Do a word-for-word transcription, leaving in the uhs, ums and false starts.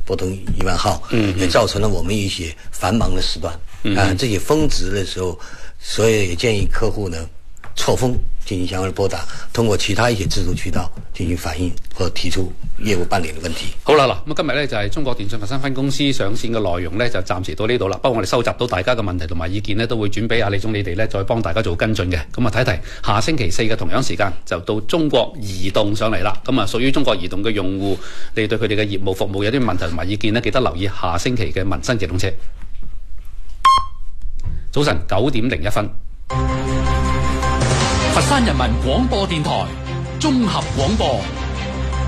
拨通一万号，嗯，也造成了我们一些繁忙的时段，嗯、啊，这些峰值的时候，所以也建议客户呢错峰进行相应的拨打，通過其他一些自助渠道進行反映或提出業務辦理嘅問題。 好啦，嗱，咁今日咧就係中國電信佛山分公司上線嘅內容咧，就暫時到呢度啦。不過我哋收集到大家嘅問題同埋意見咧，都會轉俾阿李總你哋咧，再幫大家做跟進嘅。咁啊，睇睇下星期四嘅同樣時間就到中國移動上嚟啦。咁啊，屬於中國移動嘅用戶，你對佢哋嘅業務服務有啲問題同埋意見咧，記得留意下星期嘅民生直通車。早晨九點零一分。 佛山人民廣播電台綜合廣播。